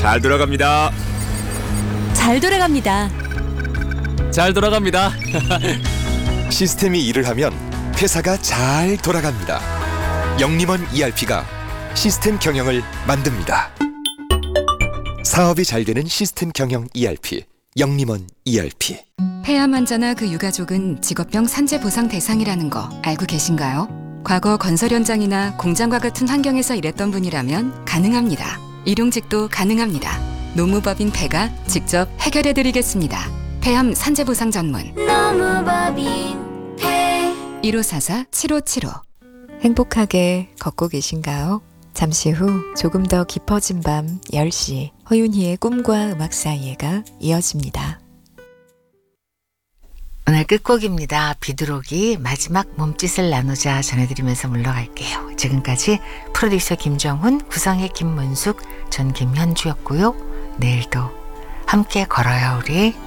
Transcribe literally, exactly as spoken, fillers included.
잘 돌아갑니다. 잘 돌아갑니다. 잘 돌아갑니다. 시스템이 일을 하면 회사가 잘 돌아갑니다. 영림원 이알피가 시스템 경영을 만듭니다. 사업이 잘 되는 시스템 경영 이알피, 영림원 이알피. 폐암 환자나 그 유가족은 직업병 산재 보상 대상이라는 거 알고 계신가요? 과거 건설 현장이나 공장과 같은 환경에서 일했던 분이라면 가능합니다. 일용직도 가능합니다. 노무법인 폐가 직접 해결해드리겠습니다. 폐암 산재 보상 전문 노무법인 폐 일오사사 칠오칠오. 행복하게 걷고 계신가요? 잠시 후 조금 더 깊어진 밤 열 시 허윤희의 꿈과 음악 사이에가 이어집니다. 오늘 끝곡입니다. 비둘기 마지막 몸짓을 나누자 전해드리면서 물러갈게요. 지금까지 프로듀서 김정훈, 구성의 김문숙, 전 김현주였고요. 내일도 함께 걸어요 우리.